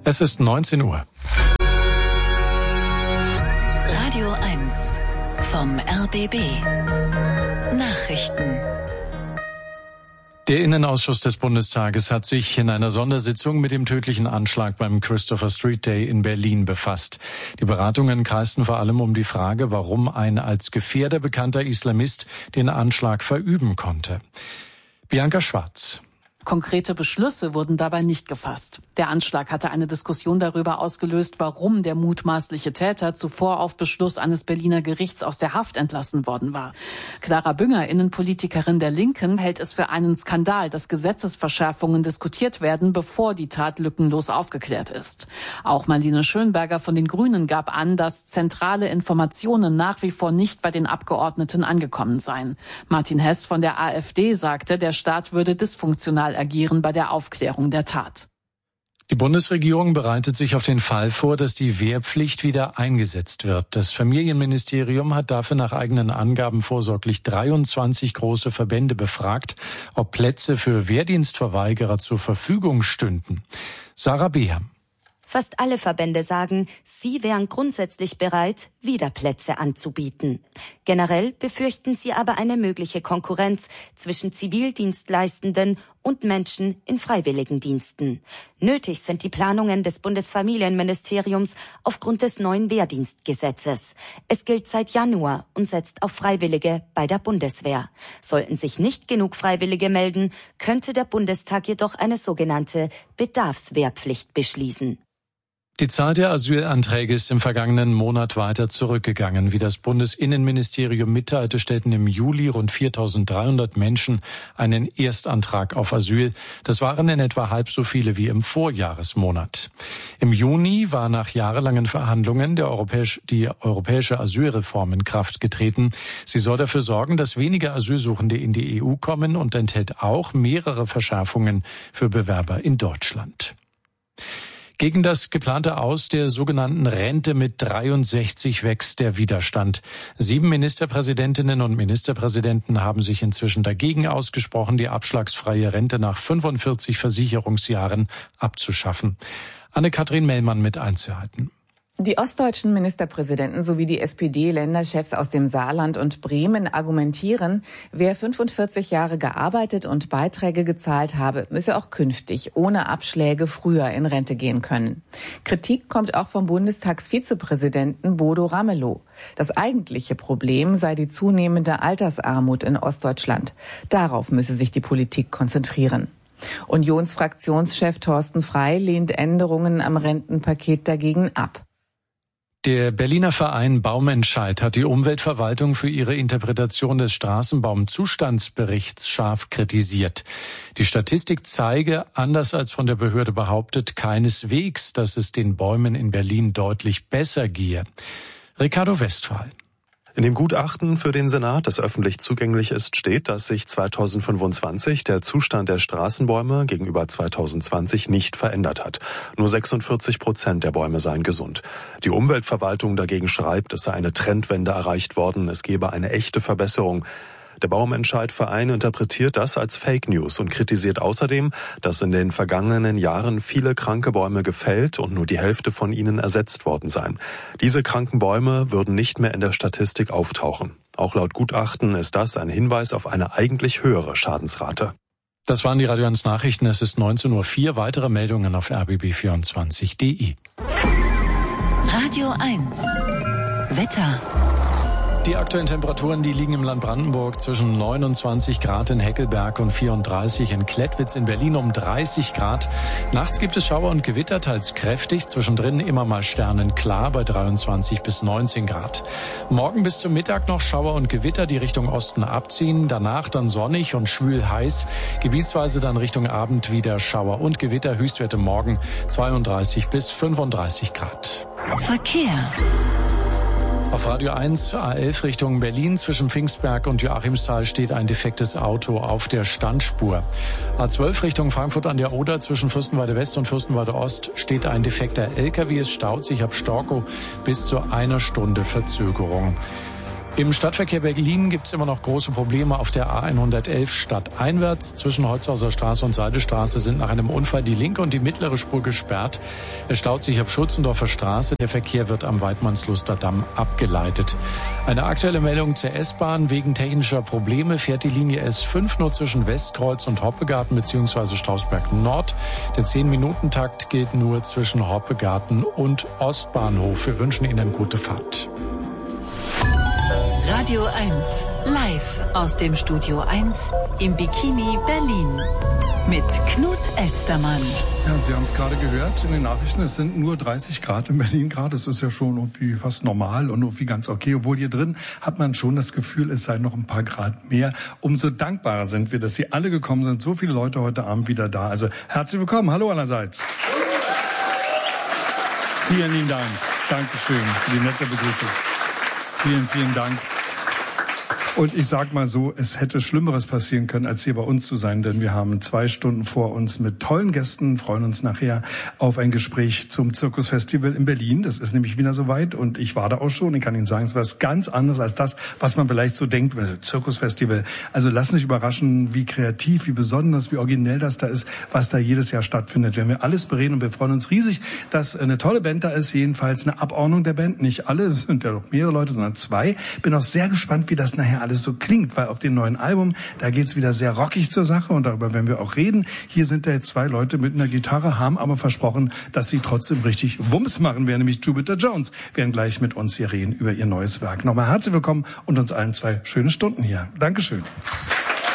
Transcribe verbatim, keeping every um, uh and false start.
Es ist neunzehn Uhr. Radio eins vom R B B. Nachrichten. Der Innenausschuss des Bundestages hat sich in einer Sondersitzung mit dem tödlichen Anschlag beim Christopher Street Day in Berlin befasst. Die Beratungen kreisten vor allem um die Frage, warum ein als Gefährder bekannter Islamist den Anschlag verüben konnte. Bianca Schwarz. Konkrete Beschlüsse wurden dabei nicht gefasst. Der Anschlag hatte eine Diskussion darüber ausgelöst, warum der mutmaßliche Täter zuvor auf Beschluss eines Berliner Gerichts aus der Haft entlassen worden war. Clara Bünger, Innenpolitikerin der Linken, hält es für einen Skandal, dass Gesetzesverschärfungen diskutiert werden, bevor die Tat lückenlos aufgeklärt ist. Auch Marlene Schönberger von den Grünen gab an, dass zentrale Informationen nach wie vor nicht bei den Abgeordneten angekommen seien. Martin Hess von der AfD sagte, der Staat würde dysfunktional agieren bei der Aufklärung der Tat. Die Bundesregierung bereitet sich auf den Fall vor, dass die Wehrpflicht wieder eingesetzt wird. Das Familienministerium hat dafür nach eigenen Angaben vorsorglich dreiundzwanzig große Verbände befragt, ob Plätze für Wehrdienstverweigerer zur Verfügung stünden. Sarah Beher. Fast alle Verbände sagen, sie wären grundsätzlich bereit, wieder Plätze anzubieten. Generell befürchten sie aber eine mögliche Konkurrenz zwischen Zivildienstleistenden und Menschen in Freiwilligendiensten. Nötig sind die Planungen des Bundesfamilienministeriums aufgrund des neuen Wehrdienstgesetzes. Es gilt seit Januar und setzt auf Freiwillige bei der Bundeswehr. Sollten sich nicht genug Freiwillige melden, könnte der Bundestag jedoch eine sogenannte Bedarfswehrpflicht beschließen. Die Zahl der Asylanträge ist im vergangenen Monat weiter zurückgegangen. Wie das Bundesinnenministerium mitteilte, stellten im Juli rund viertausenddreihundert Menschen einen Erstantrag auf Asyl. Das waren in etwa halb so viele wie im Vorjahresmonat. Im Juni war nach jahrelangen Verhandlungen der Europäisch, die europäische Asylreform in Kraft getreten. Sie soll dafür sorgen, dass weniger Asylsuchende in die E U kommen und enthält auch mehrere Verschärfungen für Bewerber in Deutschland. Gegen das geplante Aus der sogenannten Rente mit dreiundsechzig wächst der Widerstand. Sieben Ministerpräsidentinnen und Ministerpräsidenten haben sich inzwischen dagegen ausgesprochen, die abschlagsfreie Rente nach fünfundvierzig Versicherungsjahren abzuschaffen. Anne-Kathrin Mellmann mit Einzelheiten. Die ostdeutschen Ministerpräsidenten sowie die S P D-Länderchefs aus dem Saarland und Bremen argumentieren, wer fünfundvierzig Jahre gearbeitet und Beiträge gezahlt habe, müsse auch künftig ohne Abschläge früher in Rente gehen können. Kritik kommt auch vom Bundestagsvizepräsidenten Bodo Ramelow. Das eigentliche Problem sei die zunehmende Altersarmut in Ostdeutschland. Darauf müsse sich die Politik konzentrieren. Unionsfraktionschef Thorsten Frey lehnt Änderungen am Rentenpaket dagegen ab. Der Berliner Verein Baumentscheid hat die Umweltverwaltung für ihre Interpretation des Straßenbaumzustandsberichts scharf kritisiert. Die Statistik zeige, anders als von der Behörde behauptet, keineswegs, dass es den Bäumen in Berlin deutlich besser gehe. Ricardo Westphal. In dem Gutachten für den Senat, das öffentlich zugänglich ist, steht, dass sich zweitausendfünfundzwanzig der Zustand der Straßenbäume gegenüber zweitausendzwanzig nicht verändert hat. Nur sechsundvierzig Prozent der Bäume seien gesund. Die Umweltverwaltung dagegen schreibt, es sei eine Trendwende erreicht worden, es gebe eine echte Verbesserung. Der Baumentscheid-Verein interpretiert das als Fake News und kritisiert außerdem, dass in den vergangenen Jahren viele kranke Bäume gefällt und nur die Hälfte von ihnen ersetzt worden seien. Diese kranken Bäume würden nicht mehr in der Statistik auftauchen. Auch laut Gutachten ist das ein Hinweis auf eine eigentlich höhere Schadensrate. Das waren die Radio eins Nachrichten. Es ist neunzehn Uhr vier. Weitere Meldungen auf r b b vierundzwanzig punkt d e. Radio eins. Wetter. Die aktuellen Temperaturen, die liegen im Land Brandenburg zwischen neunundzwanzig Grad in Heckelberg und vierunddreißig in Klettwitz, in Berlin um dreißig Grad. Nachts gibt es Schauer und Gewitter, teils kräftig, zwischendrin immer mal sternenklar bei dreiundzwanzig bis neunzehn Grad. Morgen bis zum Mittag noch Schauer und Gewitter, die Richtung Osten abziehen, danach dann sonnig und schwül heiß, gebietsweise dann Richtung Abend wieder Schauer und Gewitter, Höchstwerte morgen zweiunddreißig bis fünfunddreißig Grad. Verkehr. Auf Radio eins A elf Richtung Berlin zwischen Pfingstberg und Joachimsthal steht ein defektes Auto auf der Standspur. A zwölf Richtung Frankfurt an der Oder zwischen Fürstenwalde West und Fürstenwalde Ost steht ein defekter L K W. Es staut sich ab Storkow bis zu einer Stunde Verzögerung. Im Stadtverkehr Berlin gibt es immer noch große Probleme auf der A hundertelf stadteinwärts. Zwischen Holzhauser Straße und Seidestraße sind nach einem Unfall die linke und die mittlere Spur gesperrt. Es staut sich auf Schutzendorfer Straße. Der Verkehr wird am Weidmannsluster Damm abgeleitet. Eine aktuelle Meldung zur S-Bahn. Wegen technischer Probleme fährt die Linie S fünf nur zwischen Westkreuz und Hoppegarten bzw. Strausberg Nord. Der zehn-Minuten-Takt gilt nur zwischen Hoppegarten und Ostbahnhof. Wir wünschen Ihnen gute Fahrt. Radio eins, live aus dem Studio eins im Bikini Berlin mit Knut Elstermann. Ja, Sie haben es gerade gehört in den Nachrichten, es sind nur dreißig Grad in Berlin gerade. Das ist ja schon irgendwie fast normal und irgendwie ganz okay. Obwohl hier drin hat man schon das Gefühl, es sei noch ein paar Grad mehr. Umso dankbarer sind wir, dass Sie alle gekommen sind. So viele Leute heute Abend wieder da. Also herzlich willkommen. Hallo allerseits. Vielen lieben Dank. Dankeschön für die nette Begrüßung. Vielen, vielen Dank. Und ich sag mal so, es hätte Schlimmeres passieren können, als hier bei uns zu sein, denn wir haben zwei Stunden vor uns mit tollen Gästen, freuen uns nachher auf ein Gespräch zum Zirkusfestival in Berlin. Das ist nämlich wieder soweit und ich war da auch schon. Ich kann Ihnen sagen, es war was ganz anderes als das, was man vielleicht so denkt, Zirkusfestival. Also lassen Sie sich überraschen, wie kreativ, wie besonders, wie originell das da ist, was da jedes Jahr stattfindet. Werden wir alles bereden und wir freuen uns riesig, dass eine tolle Band da ist, jedenfalls eine Abordnung der Band. Nicht alle, es sind ja doch mehrere Leute, sondern zwei. Bin auch sehr gespannt, wie das nachher alles so klingt, weil auf dem neuen Album, da geht's wieder sehr rockig zur Sache und darüber werden wir auch reden. Hier sind da jetzt zwei Leute mit einer Gitarre, haben aber versprochen, dass sie trotzdem richtig Wumms machen werden, nämlich Jupiter Jones, werden gleich mit uns hier reden über ihr neues Werk. Nochmal herzlich willkommen und uns allen zwei schöne Stunden hier. Dankeschön.